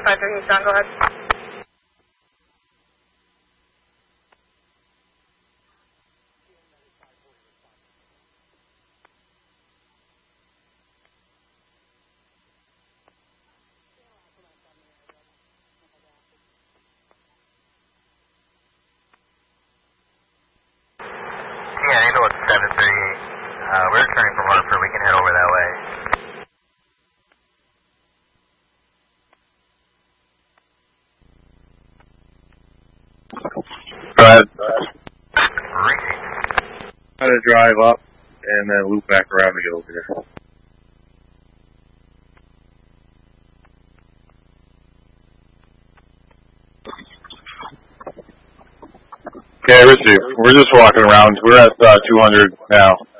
530 eastbound, go ahead. Yeah, Angel, it's 738. We're returning from Hartford. We can head over that way. Go ahead. Reaching. Try to drive up and then loop back around to get over here. Okay, Richie, we're just walking around. We're at 200 now.